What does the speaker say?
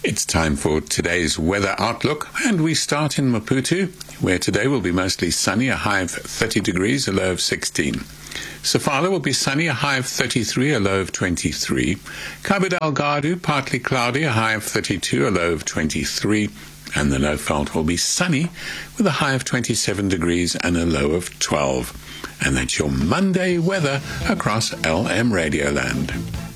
It's time for today's weather outlook, and we start in Maputo, where today will be mostly sunny, a high of 30 degrees, a low of 16. Sofala will be sunny, a high of 33, a low of 23. Cabo Delgado, partly cloudy, a high of 32, a low of 23. And the Lowveld will be sunny, with a high of 27 degrees and a low of 12. And that's your Monday weather across LM Radioland.